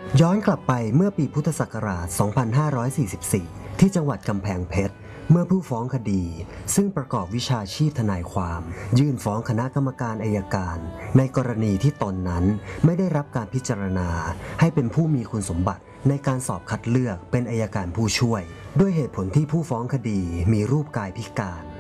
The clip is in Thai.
ย้อนกลับไปเมื่อปีพุทธศักราช 2544 ที่จังหวัดกำแพงเพชร เมื่อผู้ฟ้องคดีซึ่งประกอบวิชาชีพทนายความยื่นฟ้องคณะกรรมการอัยการในกรณีที่ตนนั้นไม่ได้รับการพิจารณาให้เป็นผู้มีคุณสมบัติในการสอบคัดเลือกเป็นอัยการผู้ช่วยด้วยเหตุผลที่ผู้ฟ้องคดีมีรูปกายพิการ